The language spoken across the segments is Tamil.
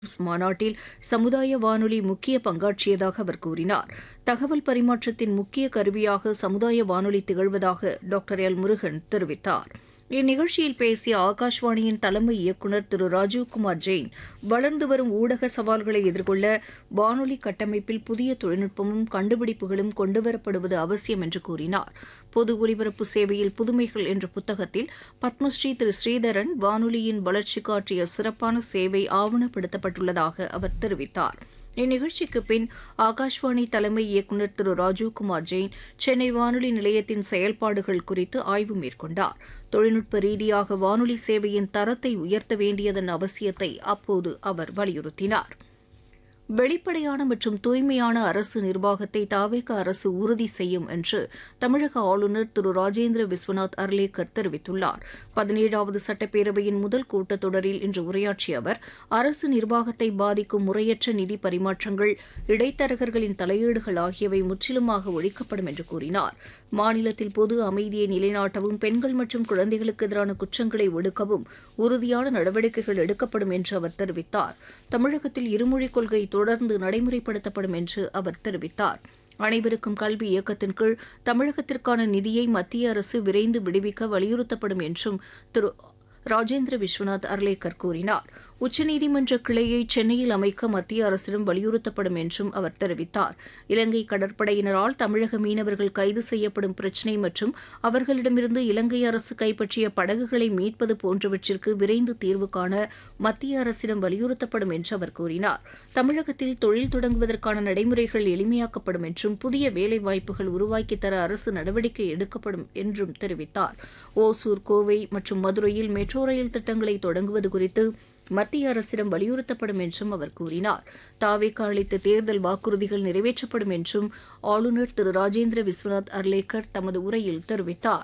மாநாட்டில் சமுதாய வானொலி முக்கிய பங்காற்றியதாக அவர் கூறினார். தகவல் பரிமாற்றத்தின் முக்கிய கருவியாக சமுதாய வானொலி திகழ்வதாக டாக்டர் எல் முருகன் தெரிவித்தார். இந்நிகழ்ச்சியில் பேசிய ஆகாஷ்வாணியின் தலைமை இயக்குநர் திரு ராஜீவ்குமார் ஜெயின், வளர்ந்து வரும் ஊடக சவால்களை எதிர்கொள்ள வானொலி கட்டமைப்பில் புதிய தொழில்நுட்பமும் கண்டுபிடிப்புகளும் கொண்டுவரப்படுவது அவசியம் என்று கூறினார். பொது ஒலிபரப்பு சேவையில் புதுமைகள் என்ற புத்தகத்தில் பத்மஸ்ரீ திரு ஸ்ரீதரன் வானொலியின் வளர்ச்சிக்கு ஆற்றிய சிறப்பான சேவை ஆவணப்படுத்தப்பட்டுள்ளதாக அவர் தெரிவித்தார். இந்நிகழ்ச்சிக்கு பின் ஆகாஷ்வாணி தலைமை இயக்குநர் திரு ராஜீவ்குமார் ஜெயின் சென்னை வானொலி நிலையத்தின் செயல்பாடுகள் குறித்து ஆய்வு மேற்கொண்டார். தொழில்நுட்ப ரீதியாக வானொலி சேவையின் தரத்தை உயர்த்த வேண்டியதன் அவசியத்தை அப்போது அவர் வலியுறுத்தினார். வெளிப்படையான மற்றும் தூய்மையான அரசு நிர்வாகத்தை தாவேக அரசு உறுதி செய்யும் என்று தமிழக ஆளுநர் திரு ராஜேந்திர விஸ்வநாத் அர்லேக்கர் தெரிவித்துள்ளார். 17வது சட்டப்பேரவையின் முதல் கூட்டத்தொடரில் இன்று உரையாற்றிய அவர், அரசு நிர்வாகத்தை பாதிக்கும் முறையற்ற நிதி பரிமாற்றங்கள், இடைத்தரகர்களின் தலையீடுகள் ஆகியவை முற்றிலுமாக ஒழிக்கப்படும் என்று கூறினார். மாநிலத்தில் பொது அமைதியை நிலைநாட்டவும், பெண்கள் மற்றும் குழந்தைகளுக்கு எதிரான குற்றங்களை ஒடுக்கவும் உறுதியான நடவடிக்கைகள் எடுக்கப்படும் என்று அவர் தெரிவித்தார். தமிழகத்தில் இருமொழிக் கொள்கை தொடர்ந்து நடைமுறைப்படுத்தப்படும் என்று அவர் தெரிவித்தார். அனைவருக்கும் கல்வி இயக்கத்தின் கீழ் தமிழகத்திற்கான நிதியை மத்திய அரசு விரைந்து விடுவிக்க வலியுறுத்தப்படும் என்றும் திரு ராஜேந்திர விஸ்வநாத் அர்லேக்கர் கூறினார். உச்சநீதிமன்ற கிளையை சென்னையில் அமைக்க மத்திய அரசிடம் வலியுறுத்தப்படும் என்றும் அவர் தெரிவித்தார். இலங்கை கடற்படையினரால் தமிழக மீனவர்கள் கைது செய்யப்படும் பிரச்சினை மற்றும் அவர்களிடமிருந்து இலங்கை அரசு கைப்பற்றிய படகுகளை மீட்பது போன்றவற்றிற்கு விரைந்து தீர்வு காண மத்திய அரசிடம் வலியுறுத்தப்படும் என்று அவர் கூறினார். தமிழகத்தில் தொழில் தொடங்குவதற்கான நடைமுறைகள் எளிமையாக்கப்படும் என்றும் புதிய வேலைவாய்ப்புகள் உருவாக்கித் தர அரசு நடவடிக்கை எடுக்கப்படும் என்றும் தெரிவித்தார். ஓசூர், கோவை மற்றும் மதுரையில் மெட்ரோ ரயில் திட்டங்களை தொடங்குவது குறித்து மத்திய அரசிடம் வலியுறுத்தப்படும் என்றும் அவர் கூறினார். தாவேக அளித்த தேர்தல் வாக்குறுதிகள் நிறைவேற்றப்படும் என்றும் ஆளுநர் திரு ராஜேந்திர விஸ்வநாத் அர்லேக்கர் தமது உரையில் தெரிவித்தார்.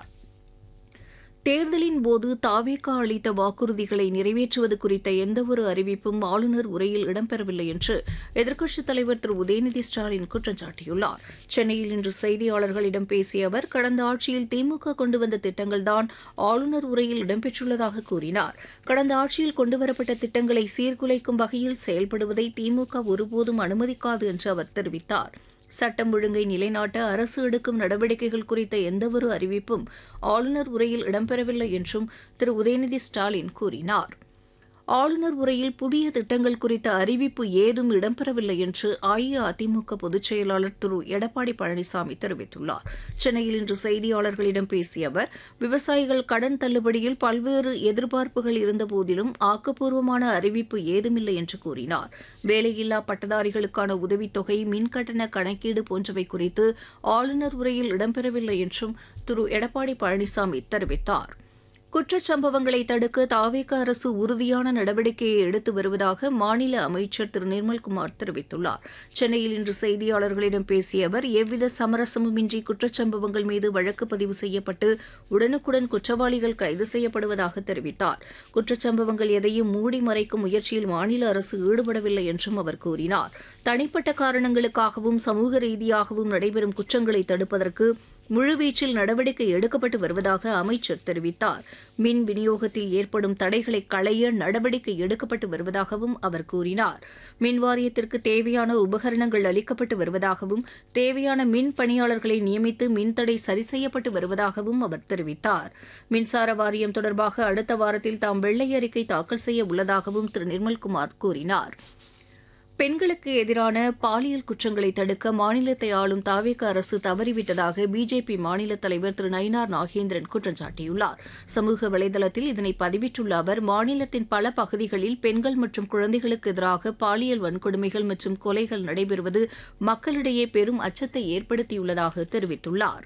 தேர்தலின் போது தாவேக அளித்த வாக்குறுதிகளை நிறைவேற்றுவது குறித்த எந்தவொரு அறிவிப்பும் ஆளுநர் உரையில் இடம்பெறவில்லை என்று எதிர்க்கட்சித் தலைவர் திரு உதயநிதி ஸ்டாலின் குற்றம் சாட்டியுள்ளார். சென்னையில் இன்று செய்தியாளர்களிடம் பேசிய அவர், கடந்த ஆட்சியில் திமுக கொண்டு வந்த திட்டங்கள்தான் ஆளுநர் உரையில் இடம்பெற்றுள்ளதாக கூறினார். கடந்த ஆட்சியில் கொண்டுவரப்பட்ட திட்டங்களை சீர்குலைக்கும் வகையில் செயல்படுவதை திமுக ஒருபோதும் அனுமதிக்காது என்று அவர் தெரிவித்தார். சட்டம் ஒழுங்கை நிலைநாட்ட அரசு எடுக்கும் நடவடிக்கைகள் குறித்த எந்தவொரு அறிவிப்பும் ஆளுநர் உரையில் இடம்பெறவில்லை என்றும் திரு உதயநிதி ஸ்டாலின் கூறினார். ஆளுநர் உரையில் புதிய திட்டங்கள் குறித்த அறிவிப்பு ஏதும் இடம்பெறவில்லை என்று அஇஅதிமுக பொதுச் செயலாளர் திரு எடப்பாடி பழனிசாமி தெரிவித்துள்ளார். சென்னையில் இன்று செய்தியாளர்களிடம் பேசிய அவர், விவசாயிகள் கடன் தள்ளுபடியில் பல்வேறு எதிர்பார்ப்புகள் இருந்தபோதிலும் ஆக்கப்பூர்வமான அறிவிப்பு ஏதுமில்லை என்று கூறினார். வேலையில்லா பட்டதாரிகளுக்கான உதவித்தொகை, மின்கட்டண கணக்கீடு போன்றவை குறித்து ஆளுநர் உரையில் இடம்பெறவில்லை என்றும் திரு எடப்பாடி பழனிசாமி தெரிவித்தார். குற்றச்சம்பவங்களை தடுக்க தாவேக அரசு உறுதியான நடவடிக்கையை எடுத்து வருவதாக மாநில அமைச்சர் திரு நிர்மல்குமார் தெரிவித்துள்ளார். சென்னையில் இன்று செய்தியாளர்களிடம் பேசிய அவர், எவ்வித சமரசமுமின்றி குற்றச்சம்பவங்கள் மீது வழக்கு பதிவு செய்யப்பட்டு உடனுக்குடன் குற்றவாளிகள் கைது செய்யப்படுவதாக தெரிவித்தார். குற்றச்சம்பவங்கள் எதையும் மூடி மறைக்கும் முயற்சியில் மாநில அரசு ஈடுபடவில்லை என்றும் அவர் கூறினார். தனிப்பட்ட காரணங்களுக்காகவும் சமூக ரீதியாகவும் நடைபெறும் குற்றங்களை தடுப்பதற்கு முழுவீச்சில் நடவடிக்கை எடுக்கப்பட்டு வருவதாக அமைச்சர் தெரிவித்தார். மின் விநியோகத்தில் ஏற்படும் தடைகளை களைய நடவடிக்கை எடுக்கப்பட்டு வருவதாகவும் அவர் கூறினார். மின் வாரியத்திற்கு தேவையான உபகரணங்கள் அளிக்கப்பட்டு வருவதாகவும், தேவையான மின் பணியாளர்களை நியமித்து மின்தடை சரி செய்யப்பட்டு வருவதாகவும் அவர் தெரிவித்தார். மின்சார வாரியம் தொடர்பாக அடுத்த வாரத்தில் தாம் வெள்ளை அறிக்கை தாக்கல் செய்ய உள்ளதாகவும் திரு நிர்மல்குமார் கூறினார். பெண்களுக்கு எதிரான பாலியல் குற்றங்களை தடுக்க மாநிலத்தை ஆளும் தாவேக அரசு தவறிவிட்டதாக பிஜேபி மாநில தலைவர் திரு நயினார் நாகேந்திரன் குற்றம் சாட்டியுள்ளார். சமூக வலைதளத்தில் இதனை பதிவிட்டுள்ள அவர், மாநிலத்தின் பல பகுதிகளில் பெண்கள் மற்றும் குழந்தைகளுக்கு எதிராக பாலியல் வன்கொடுமைகள் மற்றும் கொலைகள் நடைபெறுவது மக்களிடையே பெரும் அச்சத்தை ஏற்படுத்தியுள்ளதாக தெரிவித்துள்ளார்.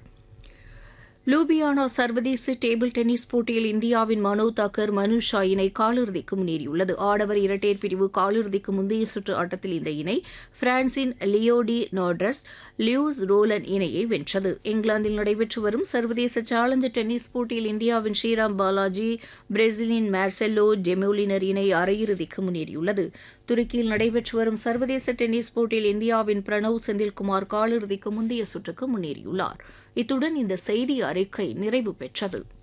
லூபியானா சர்வதேச டேபிள் டென்னிஸ் போட்டியில் இந்தியாவின் மனோ தாக்கர், மனு ஷா இணை காலிறுதிக்கு முன்னேறியுள்ளது. ஆடவர் இரட்டையர் பிரிவு காலிறுதிக்கு முந்தைய சுற்று ஆட்டத்தில் இந்த இணை பிரான்சின் லியோ டி நார்டஸ், லியூஸ் ரோலன் இணையை வென்றது. இங்கிலாந்தில் நடைபெற்று வரும் சர்வதேச சேலஞ்சர் டென்னிஸ் போட்டியில் இந்தியாவின் ஸ்ரீராம் பாலாஜி, பிரேசிலின் மார்செலோ டெமோலினர் இணை அரையிறுதிக்கு முன்னேறியுள்ளது. துருக்கியில் நடைபெற்று வரும் சர்வதேச டென்னிஸ் போட்டியில் இந்தியாவின் பிரணவ் செந்தில்குமார் காலிறுதிக்கு முந்தைய சுற்றுக்கு முன்னேறியுள்ளார். இத்துடன் இந்த செய்தி அறிக்கை நிறைவு பெற்றது.